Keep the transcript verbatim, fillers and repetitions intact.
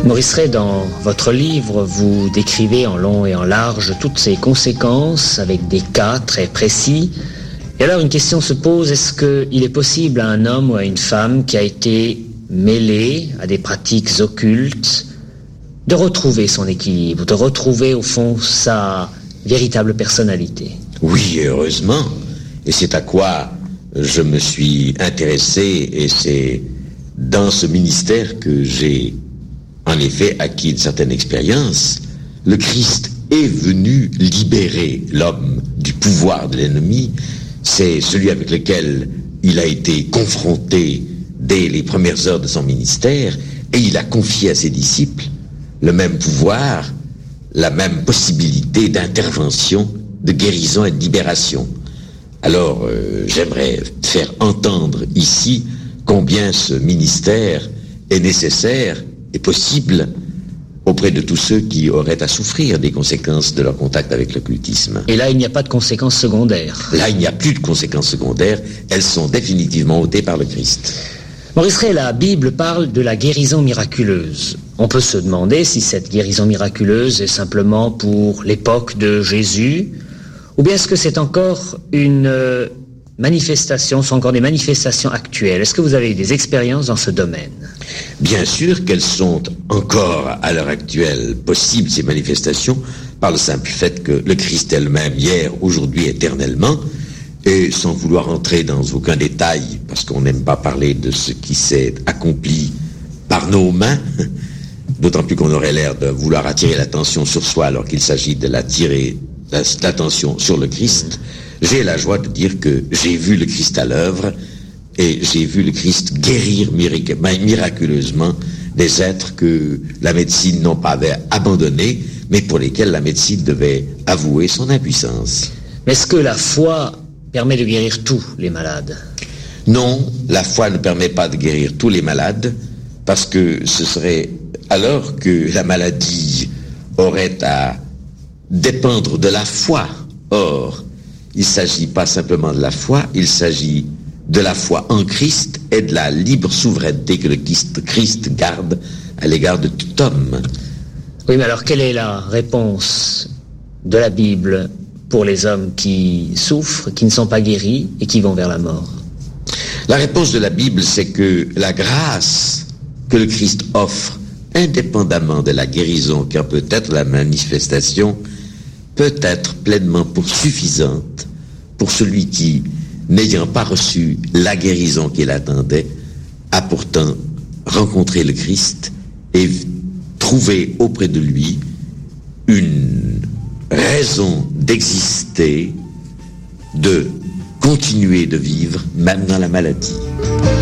Maurice Rey, dans votre livre, vous décrivez en long et en large toutes ces conséquences avec des cas très précis. Et alors une question se pose, est-ce qu'il est possible à un homme ou à une femme qui a été mêlé à des pratiques occultes de retrouver son équilibre, de retrouver au fond sa véritable personnalité? Oui, heureusement. Et c'est à quoi je me suis intéressé, et c'est dans ce ministère que j'ai en effet acquis une certaine expérience. Le Christ est venu libérer l'homme du pouvoir de l'ennemi. C'est celui avec lequel il a été confronté dès les premières heures de son ministère, et il a confié à ses disciples le même pouvoir, la même possibilité d'intervention, de guérison et de libération. Alors, euh, j'aimerais faire entendre ici combien ce ministère est nécessaire et possible auprès de tous ceux qui auraient à souffrir des conséquences de leur contact avec l'occultisme. Et là, il n'y a pas de conséquences secondaires. Là, il n'y a plus de conséquences secondaires. Elles sont définitivement ôtées par le Christ. Maurice Rey, la Bible parle de la guérison miraculeuse. On peut se demander si cette guérison miraculeuse est simplement pour l'époque de Jésus, ou bien est-ce que c'est encore une euh, manifestation, sont encore des manifestations actuelles? Est-ce que vous avez des expériences dans ce domaine? Bien sûr qu'elles sont encore à l'heure actuelle possibles, ces manifestations, par le simple fait que le Christ est le même hier, aujourd'hui, éternellement, et sans vouloir entrer dans aucun détail, parce qu'on n'aime pas parler de ce qui s'est accompli par nos mains, d'autant plus qu'on aurait l'air de vouloir attirer l'attention sur soi alors qu'il s'agit de l'attirer l'attention sur le Christ. J'ai la joie de dire que j'ai vu le Christ à l'œuvre, et j'ai vu le Christ guérir mirac- miraculeusement des êtres que la médecine non pas avait abandonnés, mais pour lesquels la médecine devait avouer son impuissance. Mais est-ce que la foi permet de guérir tous les malades? Non, la foi ne permet pas de guérir tous les malades, parce que ce serait alors que la maladie aurait à dépendre de la foi. Or, il ne s'agit pas simplement de la foi, il s'agit de la foi en Christ et de la libre souveraineté que le Christ, Christ garde à l'égard de tout homme. Oui, mais alors quelle est la réponse de la Bible pour les hommes qui souffrent, qui ne sont pas guéris et qui vont vers la mort? La réponse de la Bible, c'est que la grâce que le Christ offre, indépendamment de la guérison car peut être la manifestation, peut être pleinement pour suffisante pour celui qui, n'ayant pas reçu la guérison qu'il attendait, a pourtant rencontré le Christ et trouvé auprès de lui une raison d'exister, de continuer de vivre, même dans la maladie.